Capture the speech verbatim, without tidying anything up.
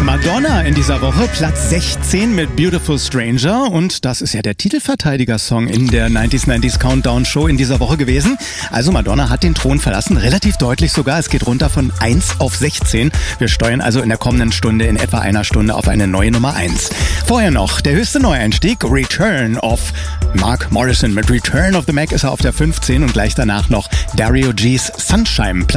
Madonna in dieser Woche, Platz sechzehn mit Beautiful Stranger, und das ist ja der Titelverteidiger-Song in der neunziger neunzig Countdown Show in dieser Woche gewesen. Also Madonna hat den Thron verlassen, relativ deutlich sogar. Es geht runter von eins auf sechzehn. Wir steuern also in der kommenden Stunde, in etwa einer Stunde, auf eine neue Nummer eins. Vorher noch der höchste Neueinstieg, Return of Mark Morrison. Mit Return of the Mac ist er auf der fünfzehn und gleich danach noch Dario G's Sunshine.